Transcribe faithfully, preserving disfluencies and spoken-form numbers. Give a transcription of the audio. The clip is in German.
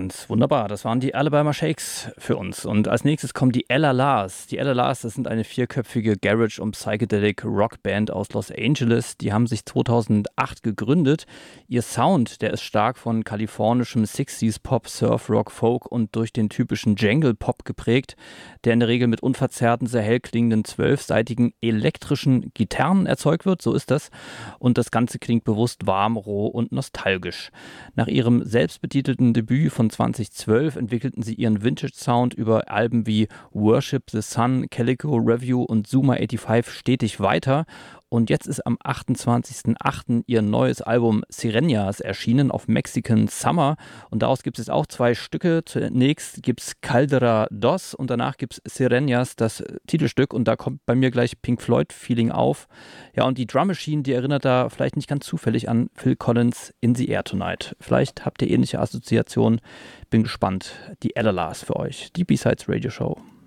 Collins. Wunderbar, das waren die Alabama Shakes für uns. Und als nächstes kommen die Ella Lars. Die Ella Lars, das sind eine vierköpfige Garage- und Psychedelic-Rockband aus Los Angeles. Die haben sich zweitausendacht gegründet. Ihr Sound, der ist stark von kalifornischem sechziger Pop, Surf, Rock, Folk und durch den typischen Jangle-Pop geprägt, der in der Regel mit unverzerrten, sehr hell klingenden, zwölfseitigen elektrischen Gitarren erzeugt wird. So ist das. Und das Ganze klingt bewusst warm, roh und nostalgisch. Nach ihrem selbstbetitelten Debüt von zweitausendzwölf entwickelten sie ihren Vintage-Sound über Alben wie Worship the Sun, Calico Review und Zuma fünfundachtzig stetig weiter. Und jetzt ist am achtundzwanzigsten achten ihr neues Album Sirenas erschienen auf Mexican Summer. Und daraus gibt es auch zwei Stücke. Zunächst gibt es Caldera Dos und danach gibt es Sirenas, das Titelstück. Und da kommt bei mir gleich Pink Floyd-Feeling auf. Ja, und die Drum Machine, die erinnert da vielleicht nicht ganz zufällig an Phil Collins In the Air Tonight. Vielleicht habt ihr ähnliche Assoziationen. Bin gespannt. Die Ella Lars für euch. Die B-Sides Radio Show.